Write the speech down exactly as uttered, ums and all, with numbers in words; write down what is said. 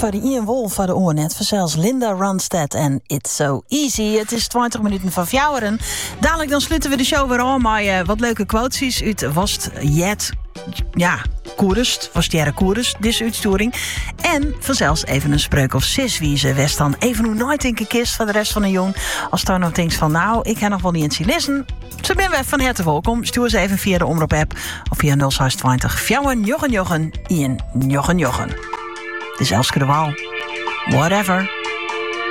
voor de Ian Wolf van de oornet. Vanzelfs Linda Ronstadt en It's So Easy. Het is twintig minuten van fjouweren. Dadelijk dan sluiten we de show weer aan met uh, wat leuke quotes uit Wast Jet. Ja, Koerust. Was het jaren Koerust, deze uitstoring. En vanzelfs even een spreuk of zeswiezen. West dan even hoe nooit in een kist van de rest van de jong. Als daar nog denkt van nou, ik heb nog wel niet eens zien lezen. Zo ben we van harte welkom. Stuur eens even via de omroep-app of via nul zes twintig fjouwen jochen jochen Ian jochen jochen. Het is Elske de Waal. Whatever.